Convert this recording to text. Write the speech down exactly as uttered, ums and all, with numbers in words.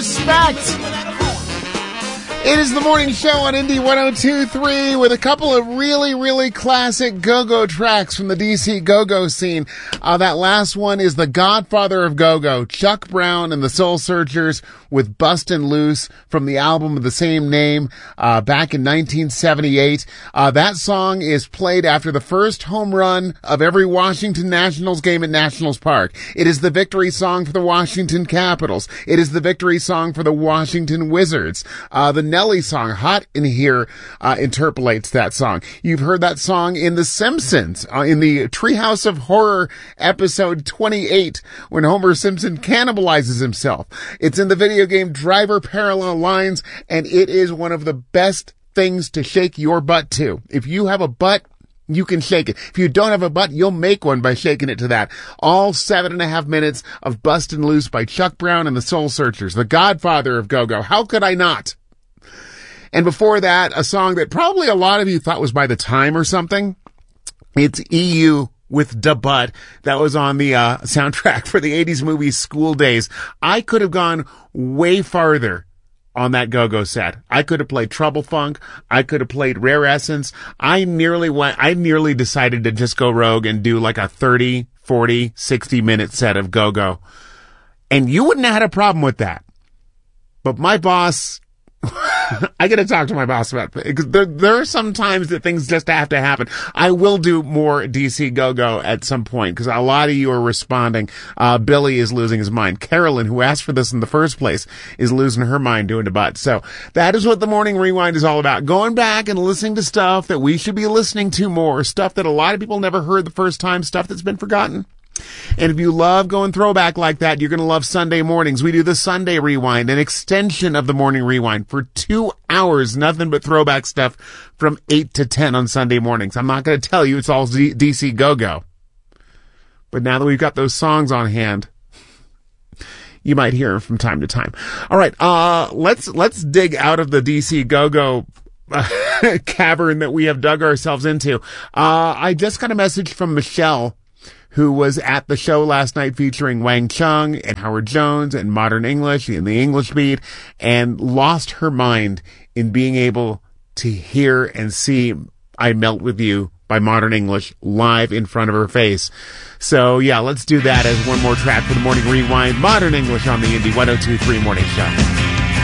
respect. It is the morning show on Indy one oh two point three with a couple of really, really classic go-go tracks from the D C go-go scene. Uh, that last one is the godfather of go-go, Chuck Brown and the Soul Searchers with Bustin' Loose from the album of the same name uh, back in nineteen seventy-eight. Uh, that song is played after the first home run of every Washington Nationals game at Nationals Park. It is the victory song for the Washington Capitals. It is the victory song for the Washington Wizards. Uh, the Nelly song, Hot in Here, uh, interpolates that song. You've heard that song in The Simpsons, uh, in the Treehouse of Horror episode twenty-eight, when Homer Simpson cannibalizes himself. It's in the video game Driver Parallel Lines, and it is one of the best things to shake your butt to. If you have a butt, you can shake it. If you don't have a butt, you'll make one by shaking it to that. All seven and a half minutes of Bustin' Loose by Chuck Brown and the Soul Searchers, the godfather of go-go. How could I not? And before that, a song that probably a lot of you thought was by The Time or something. It's E U with Da Butt. That was on the uh, soundtrack for the eighties movie School Days. I could have gone way farther on that go-go set. I could have played Trouble Funk. I could have played Rare Essence. I nearly went, I nearly decided to just go rogue and do like a thirty, forty, sixty minute set of go-go. And you wouldn't have had a problem with that. But my boss, I gotta talk to my boss about it, because there, there are some times that things just have to happen. I will do more D C go-go at some point, because a lot of you are responding. Uh, Billy is losing his mind. Carolyn, who asked for this in the first place, is losing her mind doing the butt. So that is what the Morning Rewind is all about. Going back and listening to stuff that we should be listening to more, stuff that a lot of people never heard the first time, stuff that's been forgotten. And if you love going throwback like that, you're going to love Sunday mornings. We do the Sunday Rewind, an extension of the Morning Rewind for two hours, nothing but throwback stuff from eight to ten on Sunday mornings. I'm not going to tell you it's all D C go-go. But now that we've got those songs on hand, you might hear them from time to time. All right, uh, let's, let's dig out of the D C go-go uh, cavern that we have dug ourselves into. Uh, I just got a message from Michelle, who was at the show last night featuring Wang Chung and Howard Jones and Modern English and the English Beat, and lost her mind in being able to hear and see I Melt With You by Modern English live in front of her face. So yeah, let's do that as one more track for the Morning Rewind. Modern English on the Indy one oh two point three Morning Show.